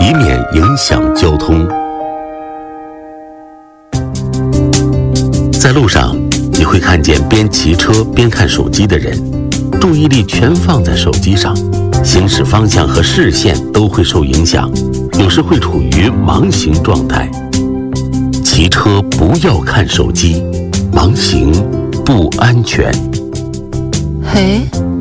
以免影响交通。在路上，你会看见边骑车边看手机的人，注意力全放在手机上，行驶方向和视线都会受影响，有时会处于盲行状态。骑车不要看手机，盲行不安全。 嘿。